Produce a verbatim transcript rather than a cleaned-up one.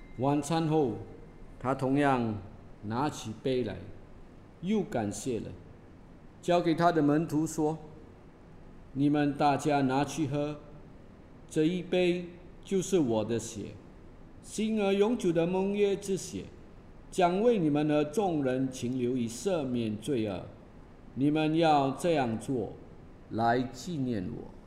晚餐后，他同样拿起杯来，又感谢了，交给他的门徒说：“你们大家拿去喝，这一杯就是我的血，新而永久的盟约之血，将为你们和众人请留以赦免罪恶。你们要这样做，来纪念我。”